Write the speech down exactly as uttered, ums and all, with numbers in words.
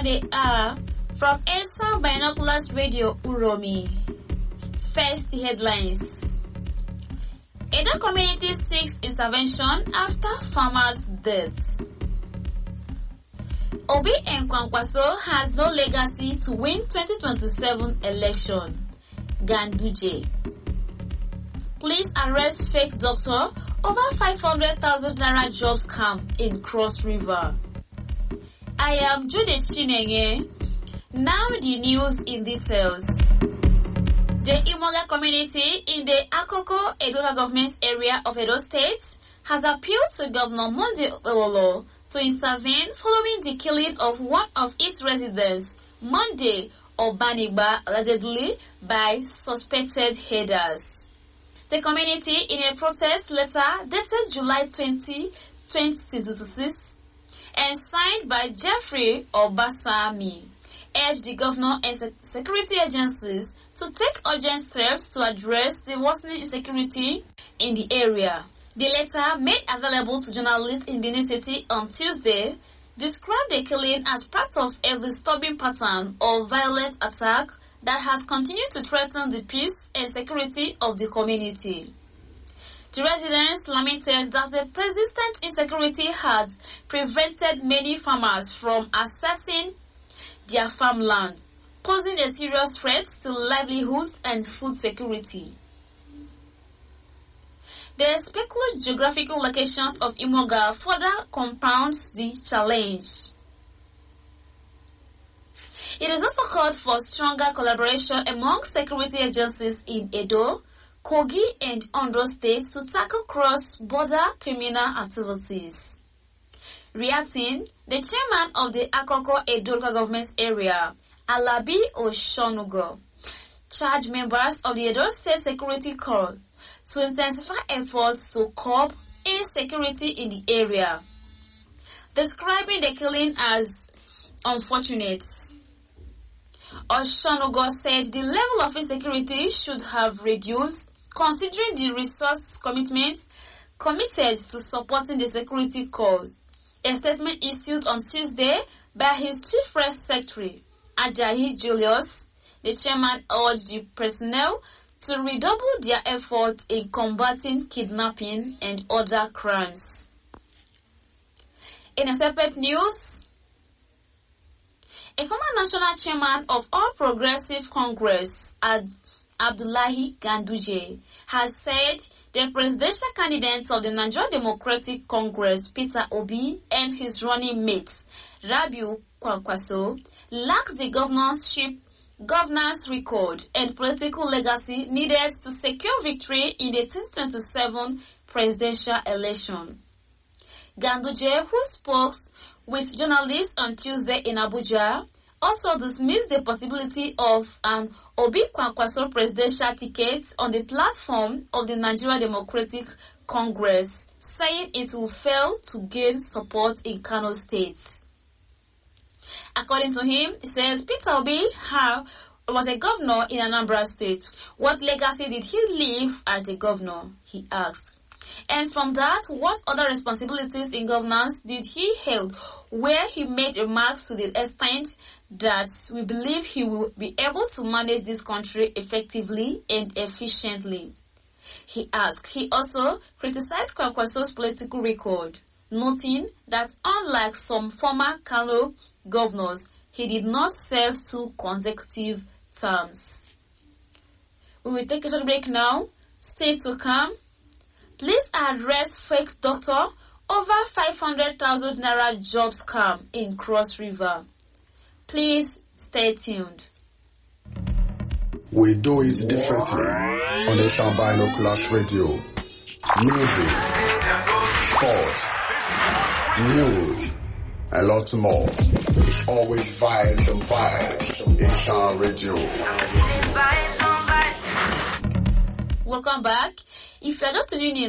and they are from Elsa Binoculars Radio Uromi. First, the headlines. Edo community seeks intervention after farmer's death. Obi Nkwankwaso has no legacy to win twenty twenty-seven election. Ganduje. Police arrest fake doctor over five hundred thousand naira job scam in Cross River. I am Judith Chinenye. Now the news in details. The Imoga community in the Akoko Edo government area of Edo State has appealed to Governor Monday Owolo to intervene following the killing of one of its residents, Monday Obanigba, allegedly by suspected headers. The community, in a protest letter dated July twentieth, twenty twenty-six, and signed by Jeffrey Obasami, urged the governor and sec- security agencies to take urgent steps to address the worsening insecurity in the area. The letter, made available to journalists in Benin City on Tuesday, described the killing as part of a disturbing pattern of violent attack that has continued to threaten the peace and security of the community. The residents lamented that the persistent insecurity has prevented many farmers from accessing their farmland, posing a serious threat to livelihoods and food security. The speculative geographical locations of Imoga further compounds the challenge. It is also called for stronger collaboration among security agencies in Edo, Kogi, and Ondo states to tackle cross-border criminal activities. Reacting, the chairman of the Akoko Edo government area, Alabi Oshonugo, charged members of the Edo State Security Corps to intensify efforts to curb insecurity in the area, describing the killing as unfortunate. Oshonugo said the level of insecurity should have reduced considering the resource commitment committed to supporting the security cause. A statement issued on Tuesday by his chief press secretary, Ajayi Julius, the chairman urged the personnel to redouble their efforts in combating kidnapping and other crimes. In a separate news, a former national chairman of All Progressive Congress, Ad- Abdullahi Ganduje, has said the presidential candidates of the Nigeria Democratic Congress, Peter Obi, and his running mate, Rabiu Kwankwaso, lack the governorship, governance record and political legacy needed to secure victory in the twenty twenty-seven presidential election. Ganduje, who spoke with journalists on Tuesday in Abuja, also dismissed the possibility of an Obi Kwankwaso presidential ticket on the platform of the Nigeria Democratic Congress, saying it will fail to gain support in Kano State. According to him, he says Peter Obi was a governor in Anambra State. What legacy did he leave as a governor? He asked. And from that, what other responsibilities in governance did he hold, where he made remarks to the extent that we believe he will be able to manage this country effectively and efficiently? He asked. He also criticized Kwankwaso's political record, noting that unlike some former Kano governors, he did not serve two consecutive terms. We will take a short break now. Stay to come. Please arrest fake doctor over five hundred thousand naira job scam in Cross River. Please stay tuned. We do it differently on Elsa Binoculars Radio. Music, sport, news, a lot more. It's always vibes and vibes in Elsa Radio. Welcome back. If you're just tuning in,